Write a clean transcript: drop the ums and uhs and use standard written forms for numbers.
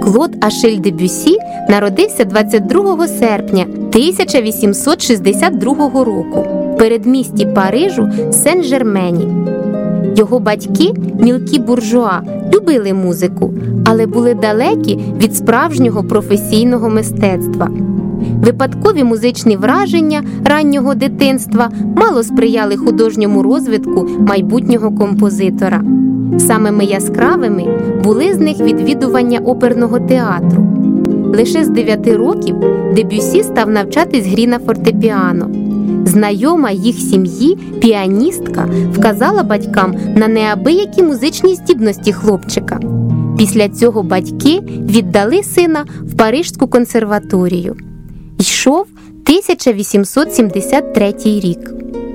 Клод Ашель Дебюссі народився 22 серпня 1862 року в передмісті Парижу Сен-Жермені. Його батьки, мілкі буржуа, любили музику, але були далекі від справжнього професійного мистецтва. Випадкові музичні враження раннього дитинства мало сприяли художньому розвитку майбутнього композитора. Самими яскравими були з них відвідування оперного театру. Лише з 9 років Дебюссі став навчатись грі на фортепіано. Знайома їх сім'ї піаністка вказала батькам на неабиякі музичні здібності хлопчика. Після цього батьки віддали сина в Паризьку консерваторію. Йшов 1873 рік.